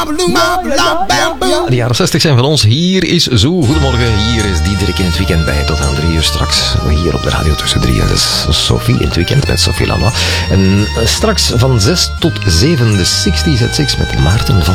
De jaren 60 zijn van ons. Hier is Zo. Goedemorgen, hier is Diederik in het weekend bij tot aan 3 uur straks. Hier op de radio tussen 3 en 6. Sophie in het weekend met Sophie Lanois. En straks van 6 tot 7 de 60's at 6 met Maarten van